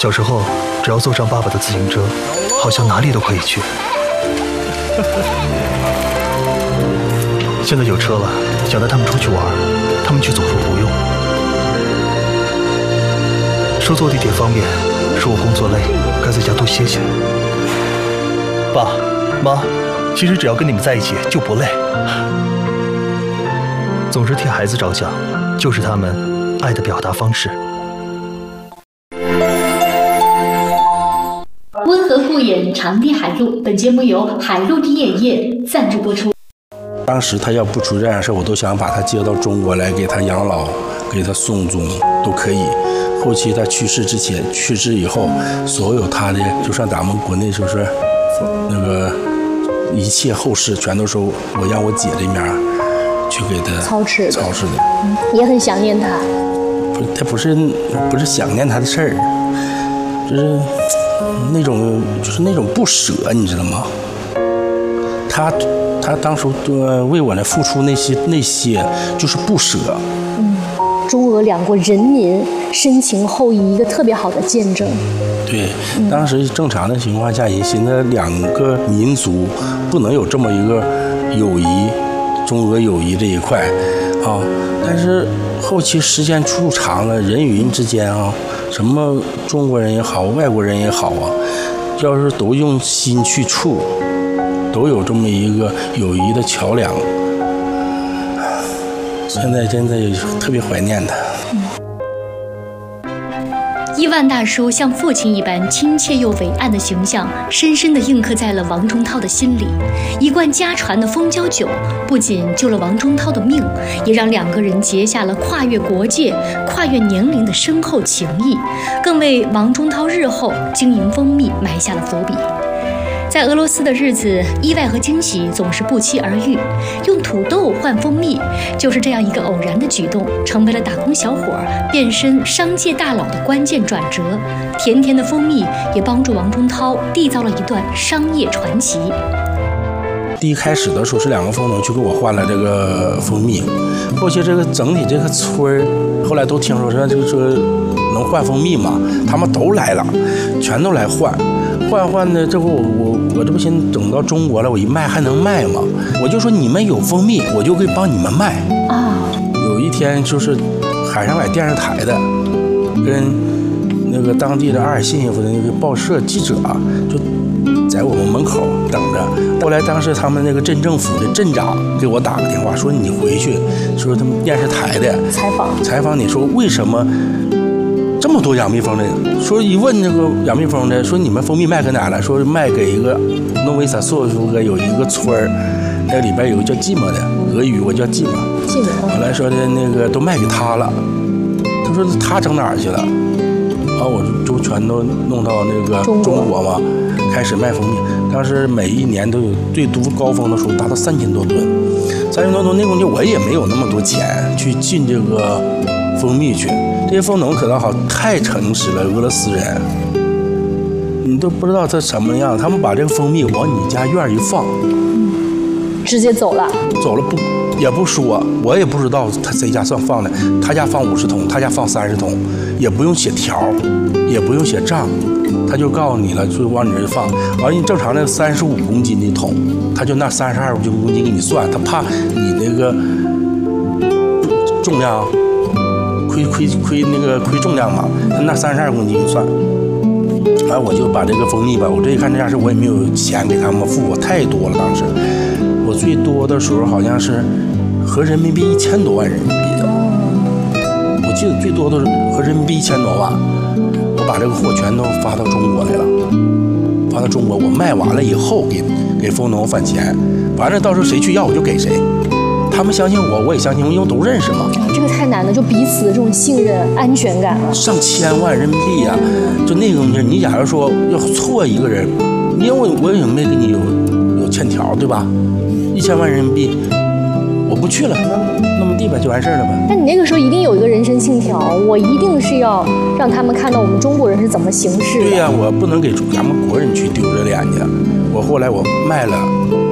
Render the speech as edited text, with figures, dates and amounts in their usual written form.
小时候，只要坐上爸爸的自行车，好像哪里都可以去。现在有车了，想带他们出去玩，他们却总说不用。说坐地铁方便，说我工作累，该在家多歇歇。爸妈，其实只要跟你们在一起就不累。总是替孩子着想，就是他们爱的表达方式。 温和护眼，长堤海路。本节目由海陆低眼液赞助播出。 当时他要不出这样事，我都想把他接到中国来给他养老，给他送终都可以。后期他去世之前，去世以后，所有他的就像咱们国内就是那个一切后事全都是我让我姐这面去给他操持的。 也很想念他。 他不是想念他的事儿，就是那种不舍，你知道吗？他当时为我来付出那些就是不舍。 中俄两国人民深情厚谊一个特别好的见证。 对，当时正常的情况下，人寻思两个民族不能有这么一个友谊，中俄友谊这一块啊。但是后期时间处长了，人与人之间啊，什么中国人也好，外国人也好啊，要是都用心去处，都有这么一个友谊的桥梁。现在真的特别怀念他。 伊万大叔像父亲一般亲切又伟岸的形象，深深地印刻在了王宗涛的心里。一罐家传的蜂胶酒，不仅救了王宗涛的命，也让两个人结下了跨越国界、跨越年龄的深厚情谊，更为王宗涛日后经营蜂蜜埋下了伏笔。在俄罗斯的日子，意外和惊喜总是不期而遇。用土豆换蜂蜜，就是这样一个偶然的举动，成为了打工小伙变身商界大佬的关键转折。甜甜的蜂蜜也帮助王宗涛缔造了一段商业传奇。 第一开始的时候是两个蜂农去给我换了这个蜂蜜，后期这个整体这个村儿，后来都听说这个能换蜂蜜嘛，他们都来了，全都来换的。这会我这不先整到中国了，我一卖还能卖吗？我就说你们有蜂蜜，我就可以帮你们卖啊。有一天就是海上海电视台的跟那个当地的阿尔信夫的那个报社记者就在我们门口等着。后来当时他们那个镇政府的镇长给我打个电话，说你回去，说他们电视台的采访你，说为什么这么多养蜜蜂的？说一问这个养蜜蜂的，说你们蜂蜜卖给哪了？说卖给一个诺维萨索夫个有一个村儿，那里边有个叫寂寞的，俄语我叫寂寞。后来说的那个都卖给他了。他说他整哪儿去了？然后我就全都弄到那个中国嘛，开始卖蜂蜜。当时每一年都有最多高峰的时候达到3000多吨，3000多吨那会儿我也没有那么多钱去进这个蜂蜜去。这些蜂农可倒好，太诚实了，俄罗斯人，你都不知道他什么样。他们把这个蜂蜜往你家院一放， 直接走了也不说，我也不知道他谁家放的，他家放50桶，他家放30桶，也不用写条，也不用写账，他就告诉你了，就往你这放。完了，你正常的35公斤的桶，他就那32公斤给你算，他怕你那个重量。亏重量嘛，他那32公斤算。完我就把这个蜂蜜吧，我这一看这样式，我也没有钱给他们付，我太多了。当时我最多的时候好像是合人民币1000多万人民币的，我记得最多的是合人民币1000多万。我把这个货全都发到中国来了，发到中国，我卖完了以后给蜂农返钱，完了到时候谁去要我就给谁。他们相信我，我也相信我，因为都认识嘛。 这个太难了，就彼此的这种信任、安全感了。 上1000万人民币呀，就那个东西，你假如说要错一个人，因为我也没给你有欠条，对吧？1000万人民币，我不去了，那么地吧就完事儿了呗。 但你那个时候一定有一个人生信条，我一定是要让他们看到我们中国人是怎么行事的。 对呀，我不能给咱们国人去丢着脸去。我后来我卖了。